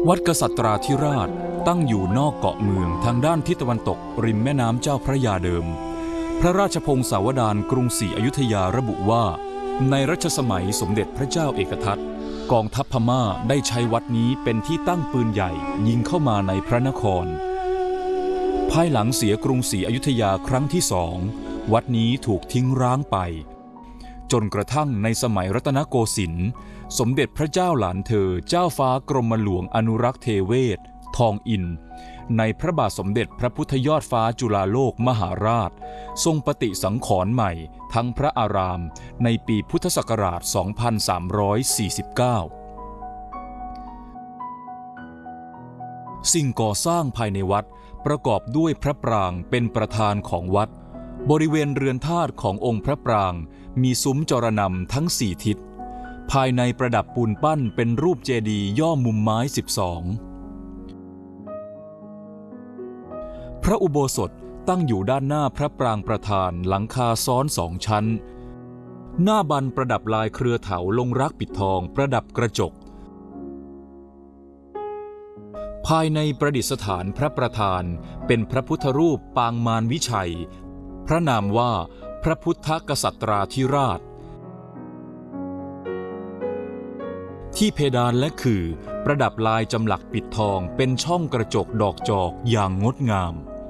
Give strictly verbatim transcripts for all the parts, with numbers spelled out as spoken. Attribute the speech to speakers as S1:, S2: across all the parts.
S1: วัดกษัตราธิราชตั้งอยู่นอกเกาะเมืองทางด้านทิศตะวันตกริมแม่น้ำเจ้าพระยาเดิมพระราชพงศาวดารกรุงศรีอยุธยาระบุว่าในรัชสมัยสมเด็จพระเจ้าเอกทัตกองทัพพม่าได้ใช้วัดนี้เป็นที่ตั้งปืนใหญ่ยิงเข้ามาในพระนครภายหลังเสียกรุงศรีอยุธยาครั้งที่สองวัดนี้ถูกทิ้งร้างไปจนกระทั่งในสมัยรัตนโกสินทร์สมเด็จพระเจ้าหลานเธอเจ้าฟ้ากรมหลวงอนุรักษ์เทเวศทองอินในพระบาทสมเด็จพระพุทธยอดฟ้าจุฬาโลกมหาราชทรงปฏิสังขรณ์ใหม่ทั้งพระอารามในปีพุทธศักราช สองพันสามร้อยสี่สิบเก้า สิ่งก่อสร้างภายในวัดประกอบด้วยพระปรางเป็นประธานของวัดบริเวณเรือนธาตุขององค์พระปรางมีซุ้มจรณำทั้งสี่ทิศภายในประดับปูนปั้นเป็นรูปเจดีย์ย่อมุมไม้สิบสองพระอุโบสถตั้งอยู่ด้านหน้าพระปรางประธานหลังคาซ้อนสองชั้นหน้าบันประดับลายเครือเถาลงรักปิดทองประดับกระจกภายในประดิษฐานพระประธานเป็นพระพุทธรูปปางมารวิชัยพระนามว่าพระพุทธกษัตราธิราชที่เพดานและขื่อประดับลายจำหลักปิดทองเป็นช่องกระจกดอกจอกอย่างงดงาม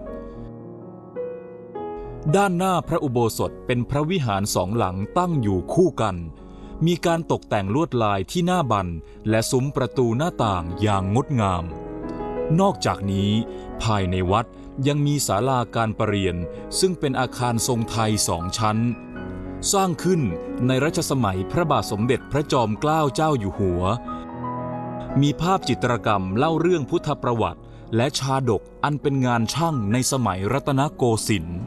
S1: ด้านหน้าพระอุโบสถเป็นพระวิหารสองหลังตั้งอยู่คู่กันมีการตกแต่งลวดลายที่หน้าบันและซุ้มประตูหน้าต่างอย่างงดงามนอกจากนี้ภายในวัดยังมีศาลาการประเรียนซึ่งเป็นอาคารทรงไทยสองชั้นสร้างขึ้นในรัชสมัยพระบาทสมเด็จพระจอมเกล้าเจ้าอยู่หัวมีภาพจิตรกรรมเล่าเรื่องพุทธประวัติและชาดกอันเป็นงานช่างในสมัยรัตนโกสินทร์